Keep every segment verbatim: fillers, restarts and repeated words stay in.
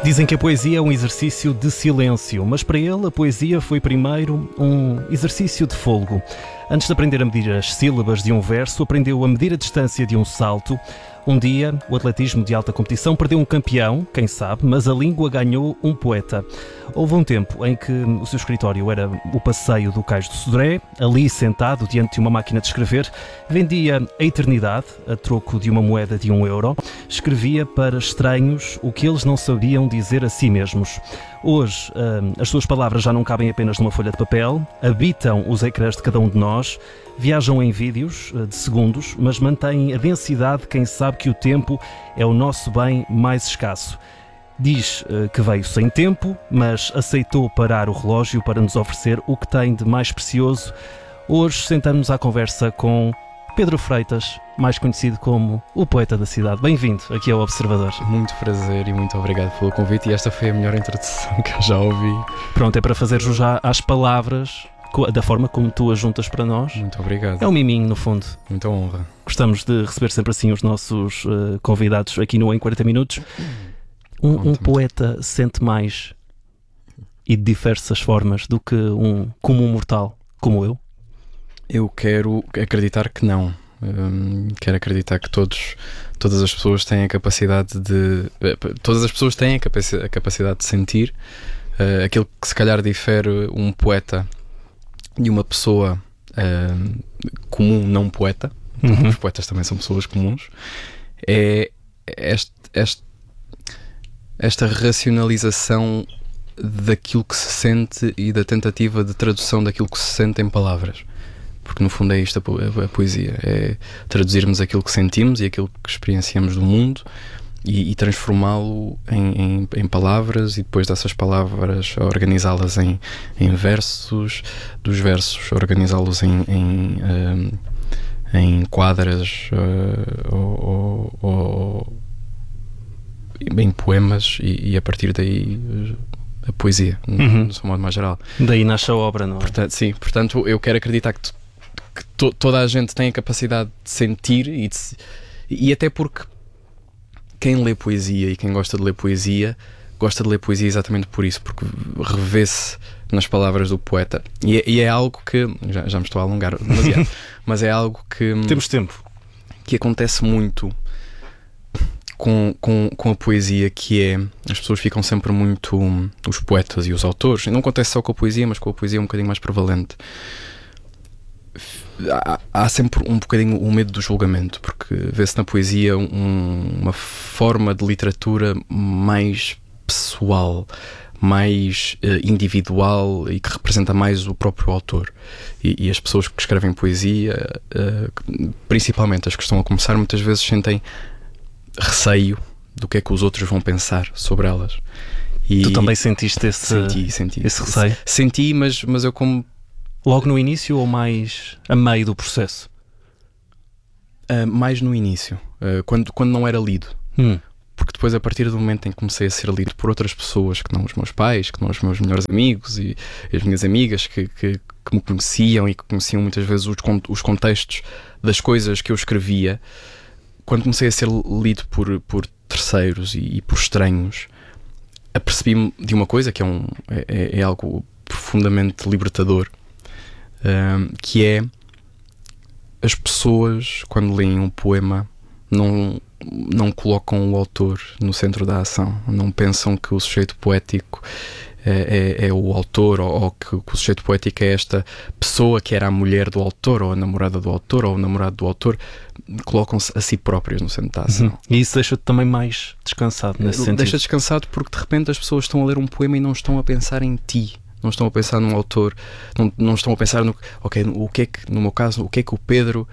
Dizem que a poesia é um exercício de silêncio, mas para ele a poesia foi primeiro um exercício de fôlego. Antes de aprender a medir as sílabas de um verso, aprendeu a medir a distância de um salto. Um dia, o atletismo de alta competição perdeu um campeão, quem sabe, mas a língua ganhou um poeta. Houve um tempo em que o seu escritório era o passeio do Cais do Sodré, ali sentado diante de uma máquina de escrever, vendia a eternidade a troco de uma moeda de um euro, escrevia para estranhos o que eles não sabiam dizer a si mesmos. Hoje, as suas palavras já não cabem apenas numa folha de papel, habitam os ecrãs de cada um de nós, viajam em vídeos de segundos, mas mantêm a densidade de quem sabe que o tempo é o nosso bem mais escasso. Diz uh, que veio sem tempo, mas aceitou parar o relógio para nos oferecer o que tem de mais precioso. Hoje sentamos à conversa com Pedro Freitas, mais conhecido como o poeta da cidade. Bem-vindo aqui ao Observador. Muito prazer e muito obrigado pelo convite, e esta foi a melhor introdução que eu já ouvi. Pronto, é para fazer jus às palavras da forma como tu as juntas para nós. Muito obrigado. É um miminho, no fundo. Muita honra. Gostamos de receber sempre assim os nossos uh, convidados aqui no Em quarenta Minutos. Um, um poeta sente mais e de diversas formas do que um comum mortal como eu? Eu quero acreditar que não. Hum, quero acreditar que todos, todas as pessoas têm a capacidade de... Todas as pessoas têm a capacidade, a capacidade de sentir. Uh, aquilo que se calhar difere um poeta de uma pessoa uh, comum, não poeta, uhum. Os poetas também são pessoas comuns, é este, este, esta racionalização daquilo que se sente e da tentativa de tradução daquilo que se sente em palavras. Porque no fundo é isto a, a, a poesia, é traduzirmos aquilo que sentimos e aquilo que experienciamos do mundo e, e transformá-lo em, em, em palavras, e depois dessas palavras organizá-las em, em versos, dos versos organizá-los em, em, um, em quadras uh, ou, ou, ou em poemas, e, e a partir daí a poesia, uhum. no seu modo mais geral. Daí nasce a obra, não é? Portanto, sim, portanto eu quero acreditar que, que to, toda a gente tem a capacidade de sentir, e, de, e até porque quem lê poesia e quem gosta de ler poesia gosta de ler poesia exatamente por isso, porque revê-se nas palavras do poeta, e é, e é algo que já, já me estou a alongar demasiado, mas é algo que temos tempo, que acontece muito com, com, com a poesia, que é, as pessoas ficam sempre muito, os poetas e os autores, e não acontece só com a poesia, mas com a poesia é um bocadinho mais prevalente. Há, há sempre um bocadinho o medo do julgamento, porque vê-se na poesia um, uma forma de literatura mais pessoal, mais uh, individual, e que representa mais o próprio autor. E, e as pessoas que escrevem poesia, uh, principalmente as que estão a começar, muitas vezes sentem receio do que é que os outros vão pensar sobre elas. E tu também sentiste esse, senti, senti, esse receio? Senti, mas, mas eu como... Logo no início ou mais a meio do processo? Uh, mais no início, uh, quando, quando não era lido. Hum. Porque depois, a partir do momento em que comecei a ser lido por outras pessoas, que não os meus pais, que não os meus melhores amigos e as minhas amigas, que, que, que me conheciam e que conheciam muitas vezes os, os contextos das coisas que eu escrevia, quando comecei a ser lido por, por terceiros e, e por estranhos, apercebi-me de uma coisa que é, um, é, é algo profundamente libertador, um, que é as pessoas, quando leem um poema, não, não colocam o autor no centro da ação, não pensam que o sujeito poético é, é, é o autor, ou, ou que, que o sujeito poético é esta pessoa que era a mulher do autor, ou a namorada do autor, ou o namorado do autor. Colocam-se a si próprios no centro da ação. Uhum. E isso deixa-te também mais descansado nesse sentido? Deixa descansado, porque de repente as pessoas estão a ler um poema e não estão a pensar em ti, não estão a pensar num autor, não, não estão a pensar no, ok, o que é que, no meu caso, o que é que o Pedro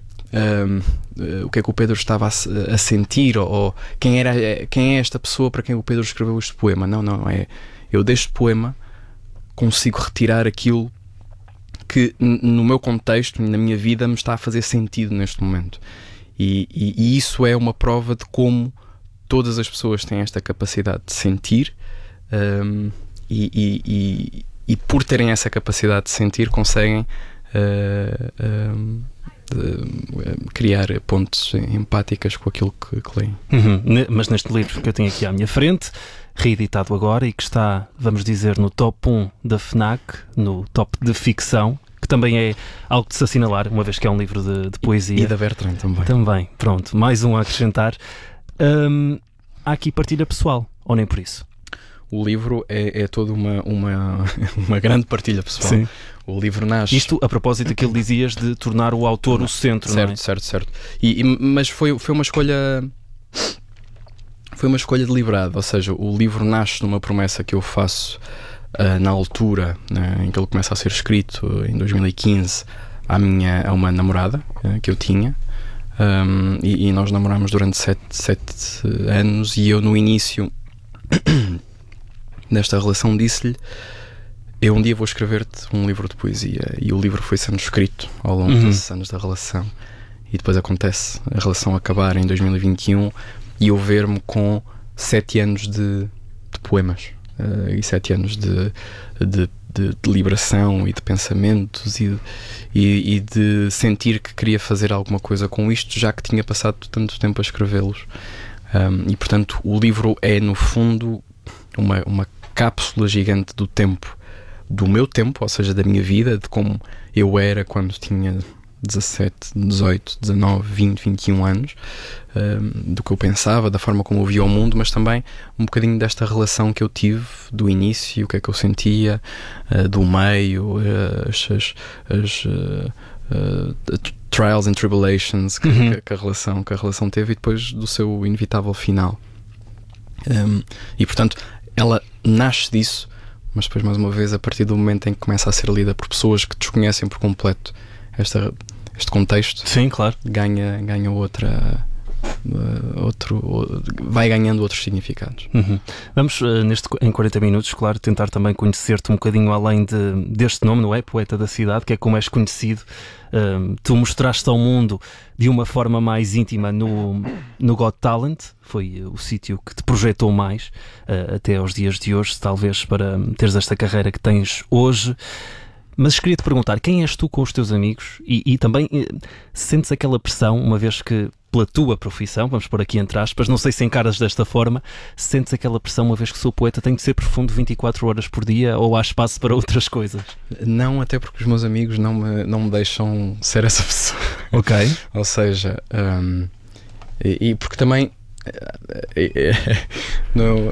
um, o que é que o Pedro estava a, a sentir, ou, ou quem, era, quem é esta pessoa para quem o Pedro escreveu este poema. Não, não, é eu deste poema consigo retirar aquilo que no meu contexto, na minha vida, me está a fazer sentido neste momento. E, e, e isso é uma prova de como todas as pessoas têm esta capacidade de sentir, um, e, e, e, e por terem essa capacidade de sentir, conseguem uh, um, uh, criar pontes empáticas com aquilo que, que leem. Uhum. Mas neste livro que eu tenho aqui à minha frente, reeditado agora e que está, vamos dizer, no top um da FNAC, no top de ficção, que também é algo de se assinalar, uma vez que é um livro de, de poesia. E da Bertrand também. Também, pronto, mais um a acrescentar. Hum, há aqui partilha pessoal, ou nem por isso? O livro é, é toda uma, uma, uma grande partilha pessoal. Sim. O livro nasce... Isto a propósito daquilo que dizias de tornar o autor o centro, certo, não é? Certo, certo, e, e, mas foi, foi uma escolha... Foi uma escolha deliberada, ou seja, o livro nasce numa promessa que eu faço uh, na altura, né, em que ele começa a ser escrito, em dois mil e quinze, à minha, a uma namorada uh, que eu tinha. Um, e, e nós namorámos durante sete, sete anos e eu no início desta relação disse-lhe: eu um dia vou escrever-te um livro de poesia. E o livro foi sendo escrito ao longo uhum. desses anos da relação, e depois acontece a relação acabar em dois mil e vinte e um e eu ver-me com sete anos de, de poemas uh, e sete anos de, de, de, de liberação e de pensamentos e, e, e de sentir que queria fazer alguma coisa com isto, já que tinha passado tanto tempo a escrevê-los. Um, e portanto o livro é no fundo uma, uma cápsula gigante do tempo, do meu tempo, ou seja, da minha vida, de como eu era quando tinha dezassete, dezoito, dezanove, vinte, vinte e um anos, um, do que eu pensava, da forma como eu via o mundo, mas também um bocadinho desta relação que eu tive do início, o que é que eu sentia, uh, do meio, uh, as, as, as uh, uh, trials and tribulations que, uhum. que, que, a relação, que a relação teve, e depois do seu inevitável final. Um, e portanto ela nasce disso, mas depois, mais uma vez, a partir do momento em que começa a ser lida por pessoas que desconhecem por completo esta, este contexto, sim, claro, ganha, ganha outra, uh, outro, vai ganhando outros significados. Uhum. Vamos, uh, neste, em quarenta minutos, claro, tentar também conhecer-te um bocadinho além de, deste nome, não é? Poeta da Cidade, que é como és conhecido. Uh, tu mostraste ao mundo de uma forma mais íntima no, no Got Talent, foi o sítio que te projetou mais uh, até aos dias de hoje, talvez para teres esta carreira que tens hoje. Mas queria-te perguntar, quem és tu com os teus amigos? E, e também sentes aquela pressão, uma vez que pela tua profissão, vamos pôr aqui entre aspas, não sei se encaras desta forma, sentes aquela pressão, uma vez que sou poeta, tenho de ser profundo vinte e quatro horas por dia, ou há espaço para outras coisas? Não, até porque os meus amigos não me, não me deixam ser essa pessoa. Ok. Ou seja, um, e, e porque também é, é, no,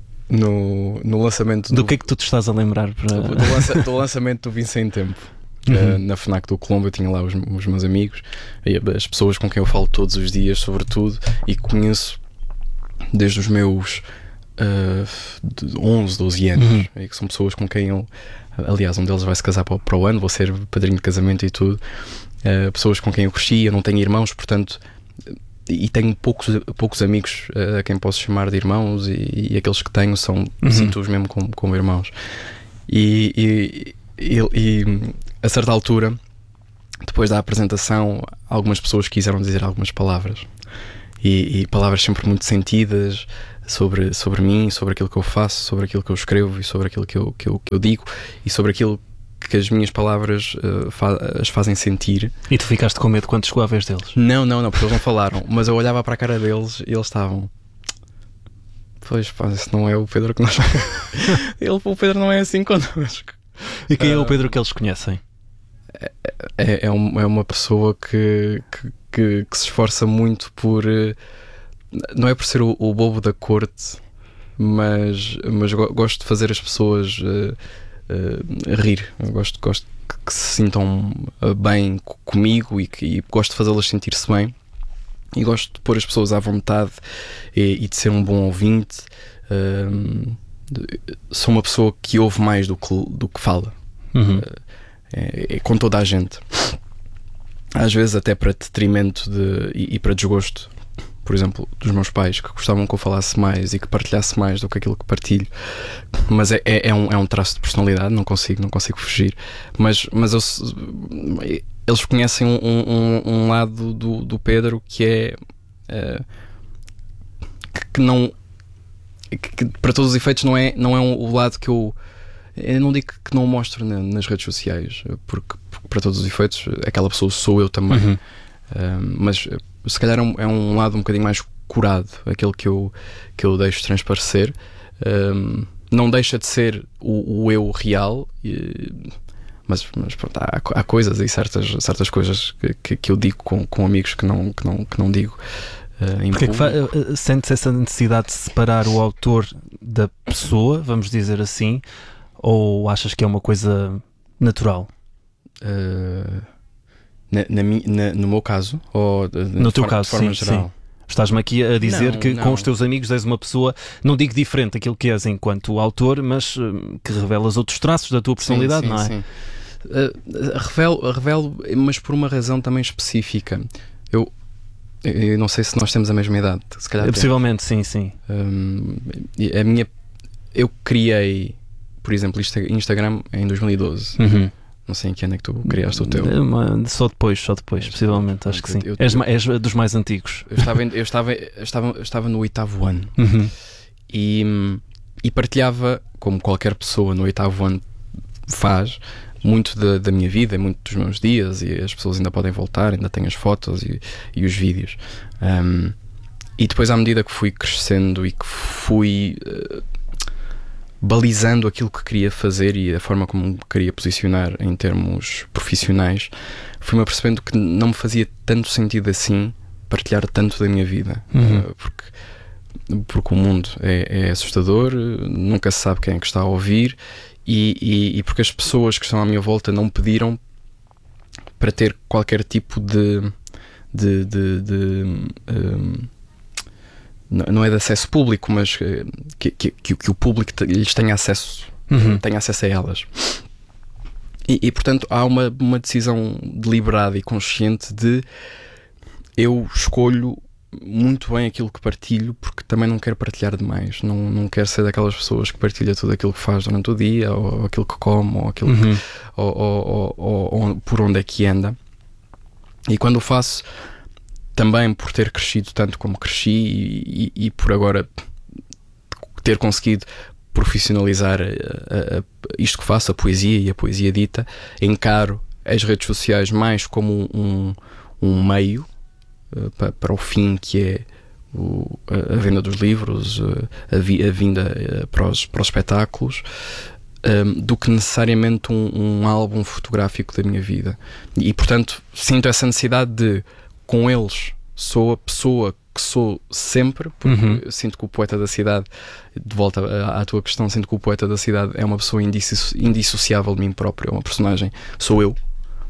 no, no lançamento do, do que é que tu te estás a lembrar? Para... Do, do, lança, do lançamento do Vinci em Tempo. Uhum. Uh, na FNAC do Colombo, eu tinha lá os, os meus amigos, as pessoas com quem eu falo todos os dias, sobretudo, e conheço desde os meus uh, onze, doze anos, uhum. e que são pessoas com quem eu, aliás, um deles vai se casar para o, para o ano, vou ser padrinho de casamento e tudo, uh, pessoas com quem eu cresci, eu não tenho irmãos, portanto, e tenho poucos, poucos amigos uh, a quem posso chamar de irmãos, e, e aqueles que tenho são, uhum. sinto-os mesmo como, como irmãos. E, e, e, e a certa altura, depois da apresentação, algumas pessoas quiseram dizer algumas palavras, e, e palavras sempre muito sentidas sobre, sobre mim, sobre aquilo que eu faço, sobre aquilo que eu escrevo e sobre aquilo que eu, que eu, que eu digo, e sobre aquilo que as minhas palavras uh, fa- as fazem sentir. E tu ficaste com medo quando chegou a vez deles? Não, não, não, porque eles não falaram, mas eu olhava para a cara deles e eles estavam... Pois, pá, esse não é o Pedro que nós... Ele, o Pedro não é assim connosco. E quem uh, é o Pedro que eles conhecem? É, é, um, é uma pessoa que, que, que, que se esforça muito por... Uh, não é por ser o, o bobo da corte, mas, mas go- gosto de fazer as pessoas uh, uh, rir. Eu gosto, gosto que, que se sintam uh, bem comigo, e, que, e gosto de fazê-las sentir-se bem. E gosto de pôr as pessoas à vontade e, e de ser um bom ouvinte. Uh, de, sou uma pessoa que ouve mais do que, do que fala. Uhum. Uh, é, é com toda a gente. Às vezes até para detrimento de, e, e para desgosto, por exemplo, dos meus pais, que gostavam que eu falasse mais e que partilhasse mais do que aquilo que partilho. Mas é, é, é, um, é um traço de personalidade, não consigo, não consigo fugir. Mas, mas eu... eles conhecem um, um, um lado do, do Pedro que é uh, que, que não que, que para todos os efeitos não é, não é um, o lado que eu eu não digo que não mostro na, nas redes sociais, porque, porque para todos os efeitos aquela pessoa sou eu também. Uhum. Uh, mas se calhar é um, é um lado um bocadinho mais curado, aquele que eu, que eu deixo transparecer, um, não deixa de ser o, o eu real, e, mas, mas pronto, há, há coisas e certas, certas coisas que, que, que eu digo com, com amigos que não, que não, que não digo. Uh, Porque é que fa- uh, sentes essa necessidade de separar o autor da pessoa, vamos dizer assim, ou achas que é uma coisa natural? Uh, na, na, na, no meu caso, ou de, no teu for, caso, de forma sim, geral? Sim. Estás-me aqui a dizer não, que não. com os teus amigos és uma pessoa, não digo diferente daquilo que és enquanto autor, mas uh, que revelas outros traços da tua personalidade, sim, sim, não é? Sim. Uh, revelo, revelo, mas por uma razão também específica. Eu, eu não sei se nós temos a mesma idade, se calhar. É, possivelmente, sim, sim. Um, a minha, eu criei, por exemplo, Instagram em dois mil e doze. Uhum. Não sei em que ano é que tu criaste o teu. Só depois, só depois, possivelmente, acho que sim. Eu, eu, és, és dos mais antigos. Eu estava, eu estava, eu estava, eu estava no oitavo ano. Uhum. e, e partilhava, como qualquer pessoa no oitavo ano faz, muito da, da minha vida, muito dos meus dias, e as pessoas ainda podem voltar, ainda têm as fotos e, e os vídeos. Um, e depois, à medida que fui crescendo e que fui uh, balizando aquilo que queria fazer e a forma como me queria posicionar em termos profissionais, fui-me apercebendo que não me fazia tanto sentido assim partilhar tanto da minha vida. Uhum. Uh, porque, porque o mundo é, é assustador, nunca se sabe quem é que está a ouvir, e, e, e porque as pessoas que estão à minha volta não pediram para ter qualquer tipo de... de, de, de um, não é de acesso público, mas que, que, que, que o público lhes tenha acesso, uhum. tenha acesso a elas. E, e portanto há uma, uma decisão deliberada e consciente de eu escolho muito bem aquilo que partilho, porque também não quero partilhar demais, não, não quero ser daquelas pessoas que partilha tudo aquilo que faz durante o dia, ou, ou aquilo que come, ou, aquilo uhum. que, ou, ou, ou, ou por onde é que anda. E quando o faço, também por ter crescido tanto como cresci e, e, e por agora ter conseguido profissionalizar a, a, a, isto que faço, a poesia e a poesia dita, encaro as redes sociais mais como um, um meio uh, para, para o fim que é o, a, a venda dos livros, uh, a, vi, a vinda uh, para, os, para os espetáculos, um, do que necessariamente um, um álbum fotográfico da minha vida. E portanto sinto essa necessidade de, com eles, sou a pessoa que sou sempre, porque uhum. eu sinto que o poeta da cidade, de volta à, à tua questão, sinto que o poeta da cidade é uma pessoa indisso, indissociável de mim próprio, é uma personagem, sou eu,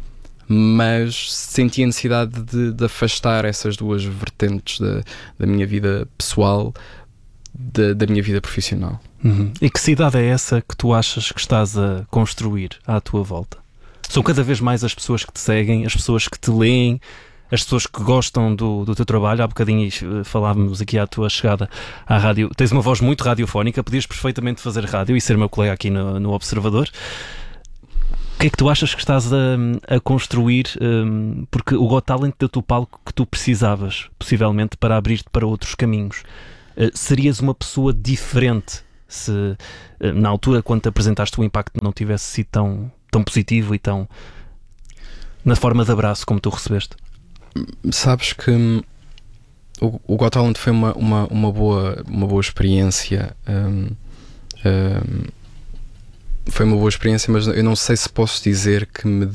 mas senti a necessidade de, de afastar essas duas vertentes da, da minha vida pessoal da, da minha vida profissional. Uhum. E que cidade é essa que tu achas que estás a construir à tua volta? São cada vez mais as pessoas que te seguem, as pessoas que te leem, as pessoas que gostam do, do teu trabalho. Há bocadinho falávamos aqui à tua chegada à rádio. Tens uma voz muito radiofónica, podias perfeitamente fazer rádio e ser meu colega aqui no, no Observador. O que é que tu achas que estás a, a construir? Um, porque o Got Talent deu-te o palco que tu precisavas, possivelmente, para abrir-te para outros caminhos. Uh, serias uma pessoa diferente se, uh, na altura, quando te apresentaste, o impacto não tivesse sido tão, tão positivo e tão na forma de abraço como tu recebeste? Sabes que hum, o, o Got Talent foi uma, uma, uma, boa, uma boa experiência. Hum, hum, foi uma boa experiência, mas eu não sei se posso dizer que me